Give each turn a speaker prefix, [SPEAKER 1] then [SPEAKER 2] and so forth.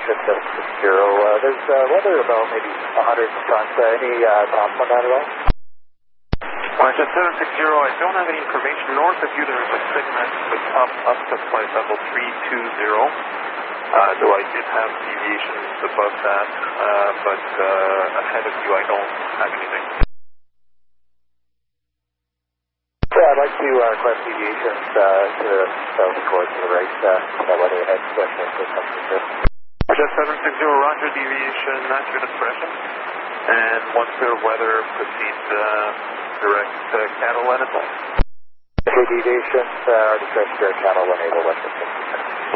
[SPEAKER 1] Russia 760. There's weather about maybe 100 tons. Any thoughts on that at all?
[SPEAKER 2] Russia 760, I don't have any information. North of you there's a segment with up to flight level 320. Though I did have deviations above that, but ahead of you I don't have anything.
[SPEAKER 1] Yeah, I'd like to request deviations to the south of course to the right. That weather ahead, especially for something good.
[SPEAKER 2] Russia 760, roger, deviation, not good expression. And once clear of weather, proceed direct cattle and advice.
[SPEAKER 1] Okay, deviations, discretion direct cattle, enable Western 60.